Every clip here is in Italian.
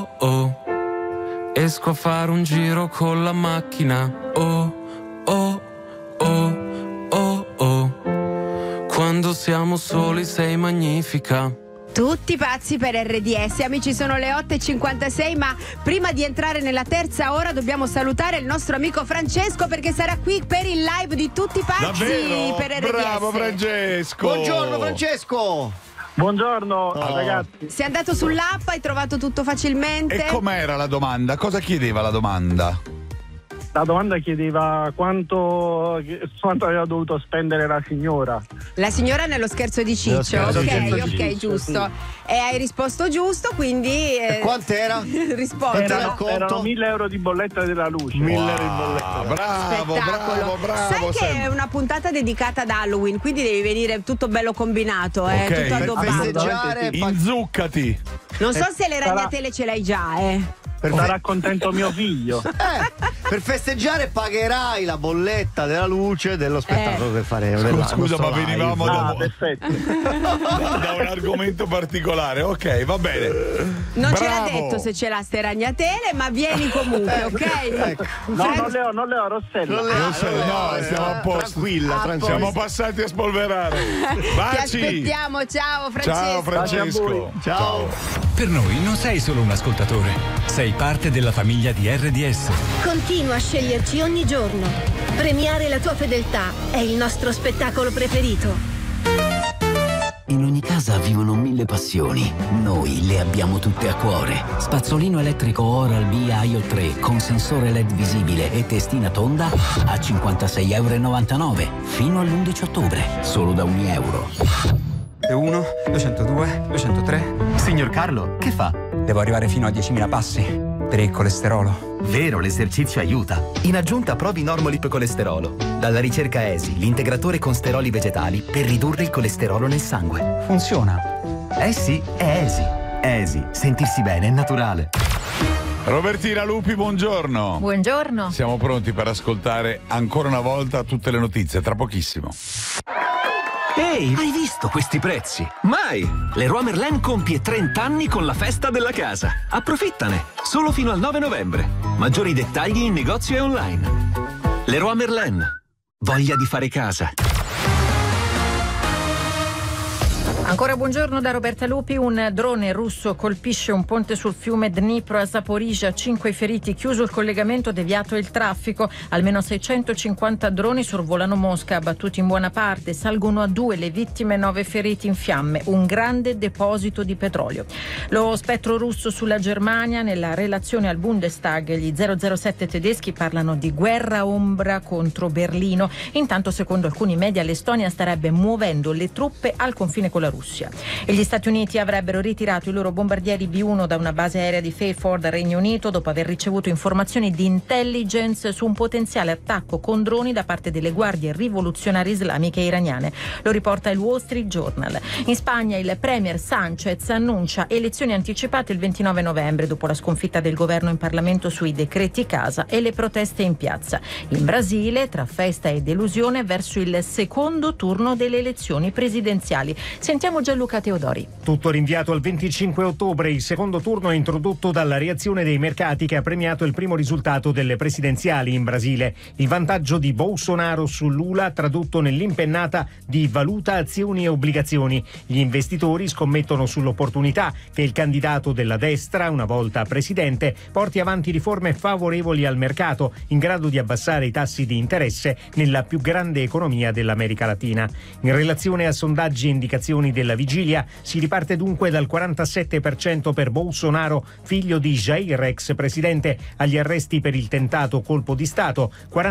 oh. Esco a fare un giro con la macchina. Oh, oh, oh, oh, oh. Quando siamo soli sei magnifica. Tutti pazzi per RDS, amici, sono le 8:56, ma prima di entrare nella terza ora dobbiamo salutare il nostro amico Francesco, perché sarà qui per il live di Tutti pazzi. Davvero? Per RDS. Bravo Francesco. Buongiorno Francesco. Buongiorno ragazzi. Sei andato sull'app, hai trovato tutto facilmente? E com'era la domanda? Cosa chiedeva la domanda? La domanda chiedeva quanto aveva dovuto spendere la signora. La signora nello scherzo di Ciccio, ok, giusto. Sì. E hai risposto giusto, quindi... E quant'era? Risposta. Erano 1.000 euro di bolletta della luce. 1.000 euro di bolletta. Bravo. Sai che è una puntata dedicata ad Halloween, quindi devi venire tutto bello combinato, Ok. tutto addobbato. Festeggiare. Inzuccati. Non so se le ragnatele ce l'hai già, Sarà contento mio figlio. Per festeggiare pagherai la bolletta della luce dello spettacolo che faremo. Scusa, ma venivamo Perfetto. da un argomento particolare. Ok, va bene. Non Bravo. ce l'ha detto se ce l'ha ste ragnatele, ma vieni comunque, ok? No, non le ho, Rossella. No, siamo a posto. Tranquilla. Siamo passati a spolverare. Ti Baci. aspettiamo, ciao Francesco. Ciao Francesco. Ciao. Per noi non sei solo un ascoltatore, sei parte della famiglia di RDS. Continua a sceglierci ogni giorno. Premiare la tua fedeltà è il nostro spettacolo preferito. In ogni casa vivono 1000 passioni. Noi le abbiamo tutte a cuore. Spazzolino elettrico Oral-B IO 3 con sensore LED visibile e testina tonda a €56,99 fino all'11 ottobre, solo da €1. 1, 202, 203. Signor Carlo, che fa? Devo arrivare fino a 10.000 passi per il colesterolo. Vero, l'esercizio aiuta. In aggiunta provi Normolip Colesterolo. Dalla ricerca ESI, l'integratore con steroli vegetali per ridurre il colesterolo nel sangue. Funziona. Eh sì, è ESI. ESI, sentirsi bene è naturale. Robertina Lupi, buongiorno. Buongiorno. Siamo pronti per ascoltare ancora una volta tutte le notizie, tra pochissimo. Ehi, hai visto questi prezzi? Mai! Leroy Merlin compie 30 anni con la festa della casa. Approfittane! Solo fino al 9 novembre. Maggiori dettagli in negozio e online. Leroy Merlin. Voglia di fare casa. Ancora buongiorno da Roberta Lupi. Un drone russo colpisce un ponte sul fiume Dnipro a Zaporizhzhia, 5 feriti, chiuso il collegamento, deviato il traffico. Almeno 650 droni sorvolano Mosca, abbattuti in buona parte, salgono a 2 le vittime, 9 feriti in fiamme, un grande deposito di petrolio. Lo spettro russo sulla Germania, nella relazione al Bundestag gli 007 tedeschi parlano di guerra ombra contro Berlino. Intanto, secondo alcuni media, l'Estonia starebbe muovendo le truppe al confine con la Russia. E gli Stati Uniti avrebbero ritirato i loro bombardieri B-1 da una base aerea di Fairford, Regno Unito, dopo aver ricevuto informazioni di intelligence su un potenziale attacco con droni da parte delle guardie rivoluzionarie islamiche iraniane. Lo riporta il Wall Street Journal. In Spagna il premier Sánchez annuncia elezioni anticipate il 29 novembre dopo la sconfitta del governo in Parlamento sui decreti casa e le proteste in piazza. In Brasile, tra festa e delusione, verso il secondo turno delle elezioni presidenziali. Sentiamo Gianluca Teodori. Tutto rinviato al 25 ottobre, il secondo turno è introdotto dalla reazione dei mercati che ha premiato il primo risultato delle presidenziali in Brasile. Il vantaggio di Bolsonaro su Lula tradotto nell'impennata di valuta, azioni e obbligazioni. Gli investitori scommettono sull'opportunità che il candidato della destra, una volta presidente, porti avanti riforme favorevoli al mercato, in grado di abbassare i tassi di interesse nella più grande economia dell'America Latina. In relazione a sondaggi e indicazioni della vigilia, si riparte dunque dal 47% per Bolsonaro, figlio di Jair, ex presidente, agli arresti per il tentato colpo di Stato,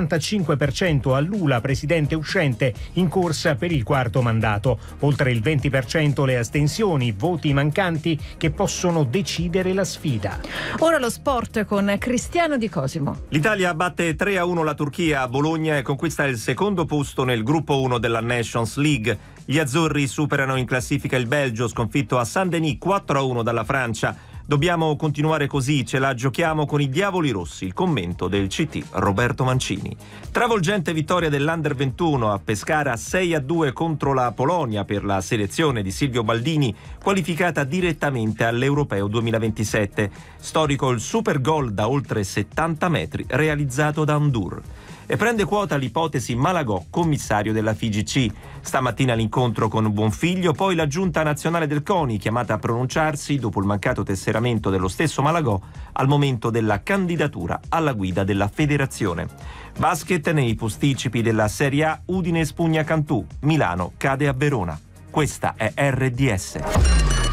45% a Lula, presidente uscente, in corsa per il quarto mandato, oltre il 20% le astensioni, voti mancanti che possono decidere la sfida. Ora lo sport con Cristiano Di Cosimo. L'Italia batte 3-1 la Turchia a Bologna e conquista il secondo posto nel gruppo 1 della Nations League. Gli azzurri superano in classifica il Belgio, sconfitto a Saint-Denis 4-1 dalla Francia. Dobbiamo continuare così, ce la giochiamo con i diavoli rossi. Il commento del CT Roberto Mancini. Travolgente vittoria dell'Under 21 a Pescara 6-2 contro la Polonia per la selezione di Silvio Baldini, qualificata direttamente all'Europeo 2027. Storico il super gol da oltre 70 metri realizzato da Ndur. E prende quota l'ipotesi Malagò, commissario della FIGC. Stamattina l'incontro con Buonfiglio, poi la giunta nazionale del CONI, chiamata a pronunciarsi dopo il mancato tesseramento dello stesso Malagò al momento della candidatura alla guida della federazione. Basket nei posticipi della Serie A, Udine spugna Cantù, Milano cade a Verona. Questa è RDS.